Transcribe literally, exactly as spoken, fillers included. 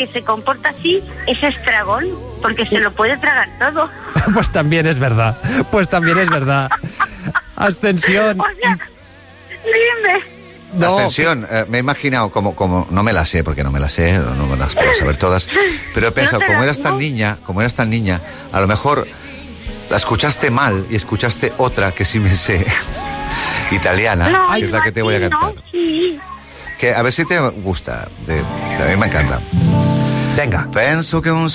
que se comporta así es estragón, porque se lo puede tragar todo. Pues también es verdad, pues también es verdad. Ascensión. O sea, dime. La No, ascensión, eh, me he imaginado como, como, no me la sé, porque no me la sé, no me las puedo saber todas, pero he pensado, No te como la- eras tan no. niña, como eras tan niña, a lo mejor la escuchaste mal y escuchaste otra que sí me sé, italiana, No, que es la que te voy a no, cantar. sí. Que a ver si te gusta, de, a mí me encanta. venga. Penso che un